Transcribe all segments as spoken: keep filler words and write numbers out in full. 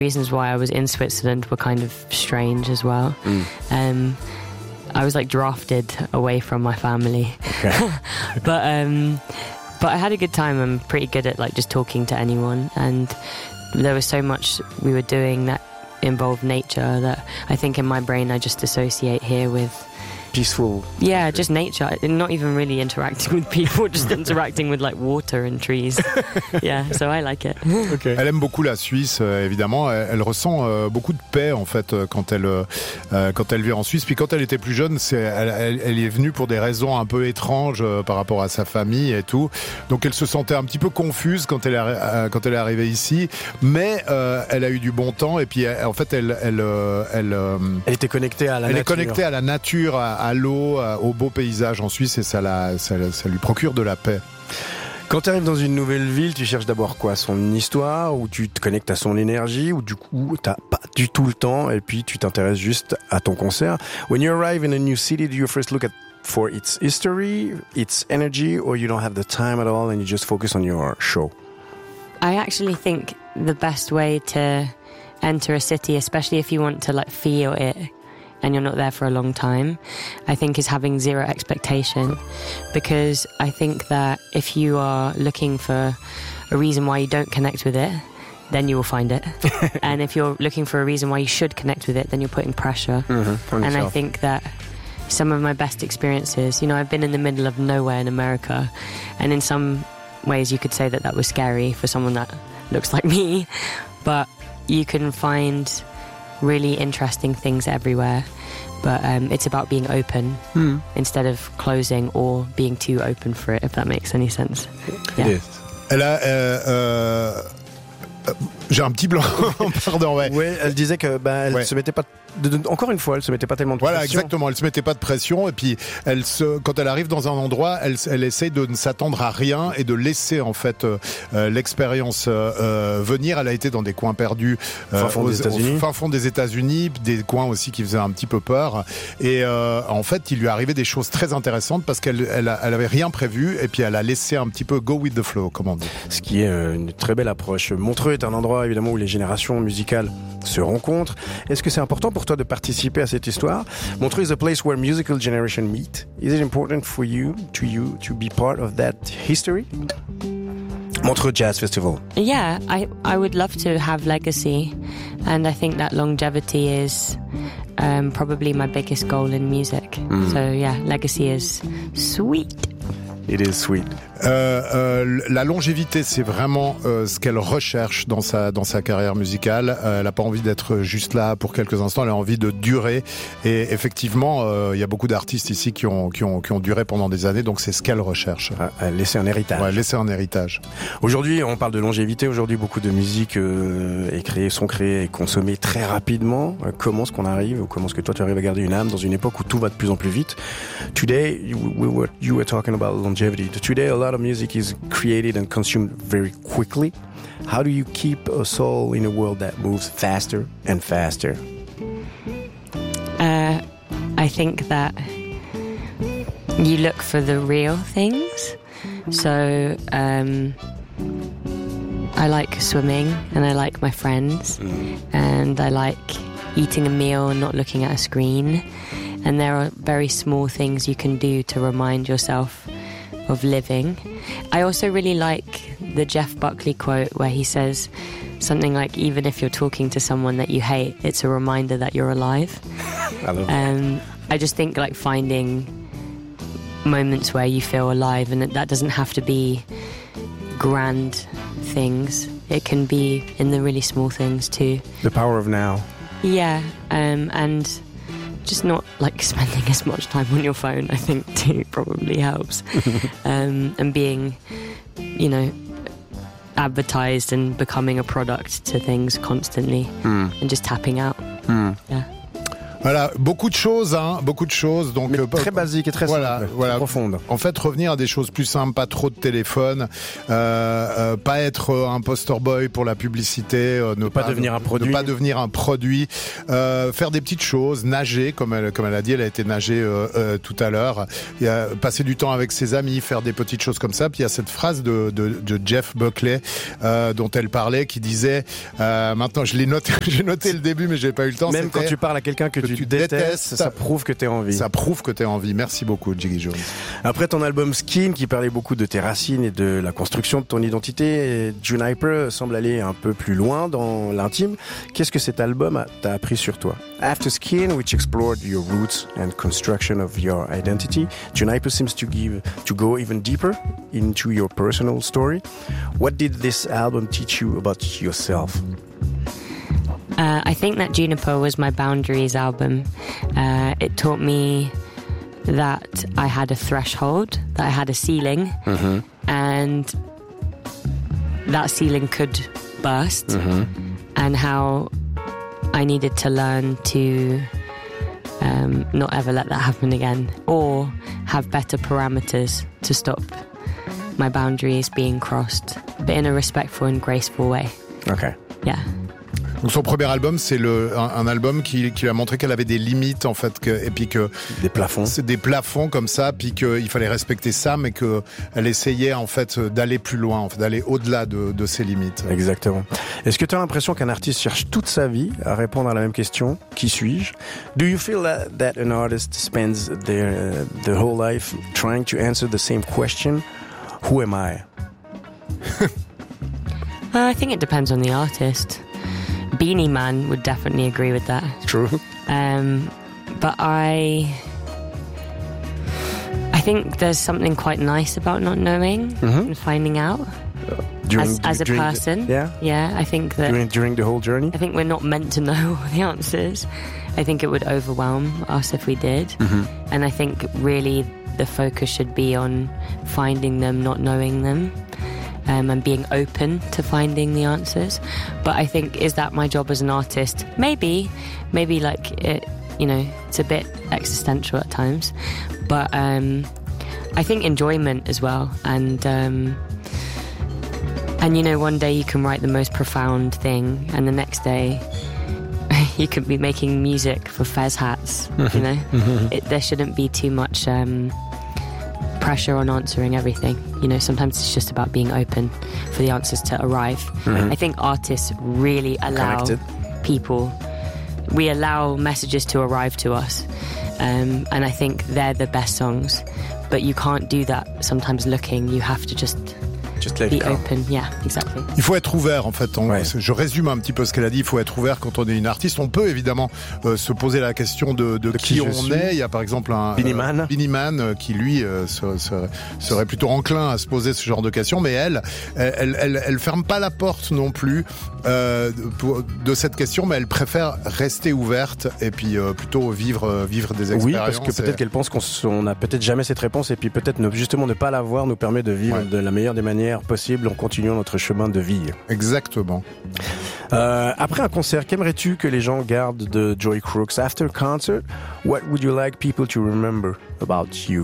reasons why I was in Switzerland were kind of strange as well. Mm. Um, I was like drafted away from my family. Okay. but um, but I had a good time. I'm pretty good at like just talking to anyone, and there was so much we were doing that involved nature that I think in my brain I just associate here with peaceful. Yeah, just nature. Not even really interacting with people, just interacting with like water and trees. Yeah, so I like it. Okay. Elle aime beaucoup la Suisse, euh, évidemment. Elle, elle ressent euh, beaucoup de paix en fait euh, quand elle euh, quand elle vit en Suisse. Puis quand elle était plus jeune, c'est, elle, elle, elle est venue pour des raisons un peu étranges euh, par rapport à sa famille et tout. Donc elle se sentait un petit peu confuse quand elle est euh, quand elle est arrivée ici. Mais euh, elle a eu du bon temps et puis elle, en fait elle elle elle, elle, euh, elle était connectée à la elle nature. est connectée à la nature. À, à l'eau, au beau paysage en Suisse et ça, la, ça, ça lui procure de la paix. Quand tu arrives dans une nouvelle ville, tu cherches d'abord quoi? Son histoire, ou tu te connectes à son énergie, ou du coup t'as pas du tout le temps et puis tu t'intéresses juste à ton concert? When you arrive in a new city, do you first look at for its history, its energy, or you don't have the time at all and you just focus on your show? I actually think the best way to enter a city, especially if you want to like feel it and you're not there for a long time, I think is having zero expectation. Because I think that if you are looking for a reason why you don't connect with it, then you will find it. And if you're looking for a reason why you should connect with it, then you're putting pressure. Mm-hmm, and I think that some of my best experiences, you know, I've been in the middle of nowhere in America, and in some ways you could say that that was scary for someone that looks like me, but you can find really interesting things everywhere, but um, it's about being open mm. instead of closing or being too open for it, if that makes any sense. Yeah. It is. Elle a, euh, euh, euh, j'ai un petit blanc, pardon. Ouais. Ouais, elle disait que bah, elle ouais. se mettait pas. De, de, encore une fois, elle se mettait pas tellement de voilà, pression. Voilà, exactement. Elle se mettait pas de pression et puis elle se, quand elle arrive dans un endroit, elle, elle essaie de ne s'attendre à rien et de laisser en fait euh, l'expérience euh, venir. Elle a été dans des coins perdus, euh, fin fond des États-Unis, fin fond des États-Unis, des coins aussi qui faisaient un petit peu peur. Et euh, en fait, il lui arrivait des choses très intéressantes parce qu'elle, elle, elle avait rien prévu et puis elle a laissé un petit peu go with the flow, comme on dit. Ce qui est une très belle approche. Montreux est un endroit évidemment où les générations musicales se rencontrent. Est-ce que c'est important pour toi de participer à cette histoire? Montreux is a place where musical generation meet. Is it important for you to you to be part of that history? Montreux Jazz Festival. Yeah, I I would love to have legacy, and I think that longevity is um, probably my biggest goal in music. Mm. So yeah, legacy is sweet. It is sweet. Euh, euh, la longévité, c'est vraiment euh, ce qu'elle recherche dans sa dans sa carrière musicale. Euh, elle n'a pas envie d'être juste là pour quelques instants. Elle a envie de durer. Et effectivement, il euh, y a beaucoup d'artistes ici qui ont qui ont qui ont duré pendant des années. Donc c'est ce qu'elle recherche. Ah, laisser un héritage. Ouais, laisser un héritage. Aujourd'hui, on parle de longévité. Aujourd'hui, beaucoup de musique euh, est créée, sont créées et consommées très rapidement. Euh, comment est-ce qu'on arrive, ou comment est-ce que toi tu arrives à garder une âme dans une époque où tout va de plus en plus vite? Today, you, we were, you were talking about longevity. Today, a lot of music is created and consumed very quickly. How do you keep a soul in a world that moves faster and faster? Uh, I think that you look for the real things. So um, I like swimming, and I like my friends, mm. and I like eating a meal and not looking at a screen. And there are very small things you can do to remind yourself of living. I also really like the Jeff Buckley quote where he says something like, even if you're talking to someone that you hate, it's a reminder that you're alive. I love um, that. I just think like finding moments where you feel alive, and that, that doesn't have to be grand things. It can be in the really small things too. The power of now. Yeah, um, and just not like spending as much time on your phone, I think too probably helps. um, and being, you know, advertised and becoming a product to things constantly mm. and just tapping out. Mm. Yeah. Voilà, beaucoup de choses, hein, beaucoup de choses. Donc Mais euh, très basique et très voilà, simple, voilà. très profonde. En fait, revenir à des choses plus simples, pas trop de téléphone, euh, euh, pas être un poster boy pour la publicité, euh, ne pas devenir un produit. ne pas devenir un produit, euh, faire des petites choses, nager, comme elle, comme elle a dit, elle a été nager euh, euh, tout à l'heure, il y a, passer du temps avec ses amis, faire des petites choses comme ça. Puis il y a cette phrase de, de, de Jeff Buckley euh, dont elle parlait, qui disait, euh, maintenant je l'ai noté, j'ai noté le début, mais j'ai pas eu le temps. Même quand tu parles à quelqu'un que, que tu, tu détestes, détestes, ça prouve que t'es en vie. Ça prouve que t'es en vie. Merci beaucoup, Jiggy Jones. Après ton album Skin, qui parlait beaucoup de tes racines et de la construction de ton identité, Juniper semble aller un peu plus loin dans l'intime. Qu'est-ce que cet album t'a appris sur toi? After Skin, which explored your roots and construction of your identity, Juniper seems to give to go even deeper into your personal story. What did this album teach you about yourself? Uh, I think that Juniper was my boundaries album. Uh, it taught me that I had a threshold, that I had a ceiling, mm-hmm. and that ceiling could burst, mm-hmm. and how I needed to learn to um, not ever let that happen again, or have better parameters to stop my boundaries being crossed, but in a respectful and graceful way. Okay. Yeah. Donc son premier album, c'est le un, un album qui, qui lui a montré qu'elle avait des limites en fait, que, et puis que des plafonds, c'est des plafonds comme ça, puis qu'il fallait respecter ça, mais que elle essayait en fait d'aller plus loin, en fait, d'aller au-delà de, de ses limites. Exactement. Est-ce que tu as l'impression qu'un artiste cherche toute sa vie à répondre à la même question, qui suis-je? Do you feel that, that an artist spends their uh, the whole life trying to answer the same question? Who am I? uh, I think it depends on the artist. Beanie Man would definitely agree with that. True. Um, but I, I think there's something quite nice about not knowing mm-hmm. and finding out. During, as, as a person, the, yeah, yeah, I think that during, during the whole journey. I think we're not meant to know the answers. I think it would overwhelm us if we did, mm-hmm. and I think really the focus should be on finding them, not knowing them. Um, and being open to finding the answers. But I think, is that my job as an artist? Maybe, maybe like it, you know, it's a bit existential at times. But um, I think enjoyment as well. And, um, and you know, one day you can write the most profound thing, and the next day you could be making music for Fez hats, you know? it, there shouldn't be too much... Um, pressure on answering everything. You know, sometimes it's just about being open for the answers to arrive. Mm-hmm. I think artists really allow Connected. people, we allow messages to arrive to us. Um, and I think they're the best songs. But you can't do that sometimes looking. You have to just... Just let be it go. open, yeah, exactly. Il faut être ouvert en fait. On, ouais. Je résume un petit peu ce qu'elle a dit. Il faut être ouvert quand on est une artiste. On peut évidemment euh, se poser la question de, de, de qui, qui on suis. est. Il y a par exemple un Beanie Man, euh, Beanie Man euh, qui lui euh, serait, serait plutôt enclin à se poser ce genre de questions. Mais elle, elle, elle, elle, elle ferme pas la porte non plus euh, pour, de cette question, mais elle préfère rester ouverte et puis euh, plutôt vivre, euh, vivre des expériences. Oui, parce que peut-être et... qu'elle pense qu'on n'a peut-être jamais cette réponse et puis peut-être ne, justement ne pas l'avoir nous permet de vivre ouais. de la meilleure des manières possibles. On continuons notre chemin de vie. Exactement. Euh, après un concert, qu'aimerais-tu que les gens gardent de Joy Crookes? After a concert, what would you like people to remember about you?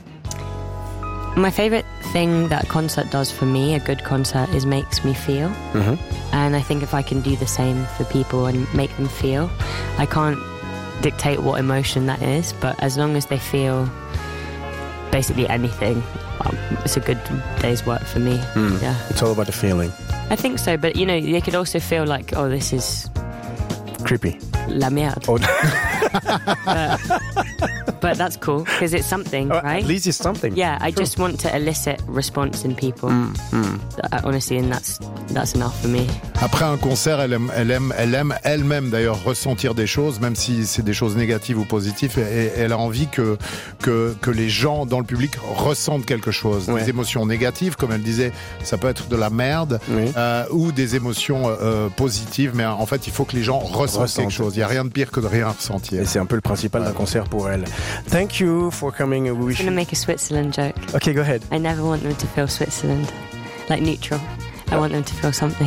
My favorite thing that a concert does for me, a good concert, is makes me feel. Mm-hmm. And I think if I can do the same for people and make them feel, I can't dictate what emotion that is, but as long as they feel basically anything, um, it's a good day's work for me. Mm. Yeah, it's all about the feeling. I think so, but you know, they could also feel like, oh, this is creepy. La merde. Oh. but, but that's cool because it's something, oh, right? At least it's something. Yeah, I True. just want to elicit response in people. Mm, mm. Uh, honestly, and that's that's enough for me. Après un concert, elle aime, elle aime, elle aime elle-même d'ailleurs ressentir des choses, même si c'est des choses négatives ou positives. Et, et elle a envie que que que les gens dans le public ressentent quelque chose, ouais. Des émotions négatives, comme elle disait, ça peut être de la merde, oui. euh, ou des émotions euh, positives. Mais en fait, il faut que les gens ressentent, ressentent. quelque chose. Il y a rien de pire que de rien ressentir. Et c'est un peu le principal ouais. d'un concert pour elle. Thank you for coming. We I'm going to make a Switzerland joke. Okay, go ahead. I never want them to feel Switzerland, like neutral. I want them to feel something.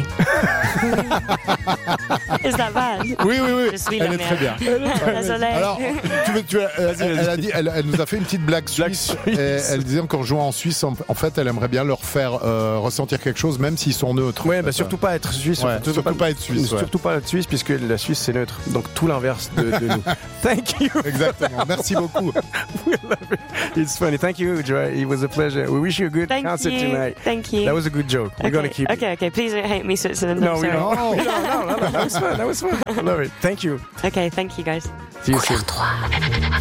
Is that bad? Oui, oui, oui. Je suis Elle la est très bien. Désolée. Alors, tu veux, tu, elle, elle, elle a dit, elle, elle nous a fait une petite blague suisse. Et elle disait qu'en jouant en Suisse, en, en fait, elle aimerait bien leur faire euh, ressentir quelque chose, même s'ils sont neutres. Ouais, bah surtout pas être suisse. Ouais, surtout, surtout pas, pas être suisse. Ouais. Surtout pas être suisse, puisque la Suisse c'est neutre. Donc tout l'inverse de, de nous. Thank you. Exactement. Merci beaucoup. We love it. It's funny. Thank you, Joy. It was a pleasure. We wish you a good Thank concert you. tonight. Thank you. That was a good joke. We're okay. gonna keep Okay, okay. Please don't hate me, Switzerland. it. No, I'm we sorry. don't. Oh. No, no, no, no. That was fun. That was fun. I love it. Thank you. Okay, thank you guys. See you soon.